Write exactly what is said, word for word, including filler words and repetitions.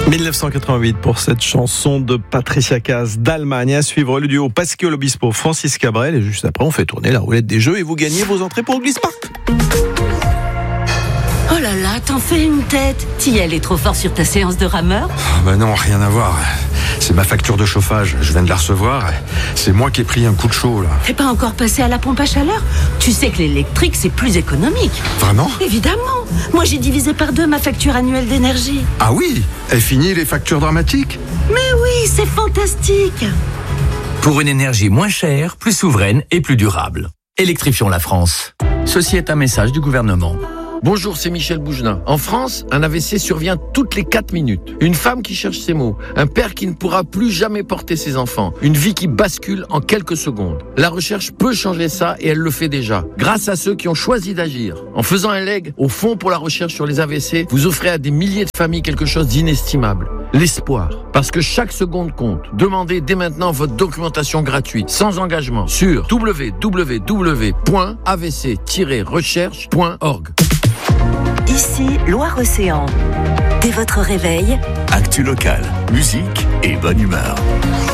dix-neuf cent quatre-vingt-huit pour cette chanson de Patricia Cass d'Allemagne. À suivre le duo Pascal Obispo, Francis Cabrel. Et juste après, on fait tourner la roulette des jeux et vous gagnez vos entrées pour le Glisse Park. Oh là là, t'en fais une tête. T'y allais trop fort sur ta séance de rameur? Ah bah non, rien à voir. C'est ma facture de chauffage, je viens de la recevoir. C'est moi qui ai pris un coup de chaud là. T'es pas encore passé à la pompe à chaleur? Tu sais que l'électrique c'est plus économique. Vraiment? Évidemment. Moi j'ai divisé par deux ma facture annuelle d'énergie. Ah oui? Et fini les factures dramatiques? Mais oui, c'est fantastique. Pour une énergie moins chère, plus souveraine et plus durable. Électrifions la France. Ceci est un message du gouvernement. Bonjour, c'est Michel Bougelin. En France, un A V C survient toutes les quatre minutes. Une femme qui cherche ses mots. Un père qui ne pourra plus jamais porter ses enfants. Une vie qui bascule en quelques secondes. La recherche peut changer ça et elle le fait déjà. Grâce à ceux qui ont choisi d'agir. En faisant un leg au Fonds pour la recherche sur les A V C, vous offrez à des milliers de familles quelque chose d'inestimable. L'espoir. Parce que chaque seconde compte. Demandez dès maintenant votre documentation gratuite, sans engagement, sur w w w point a v c tiret recherche point org. Ici, Loire-Océan. Dès votre réveil, actu local, musique et bonne humeur.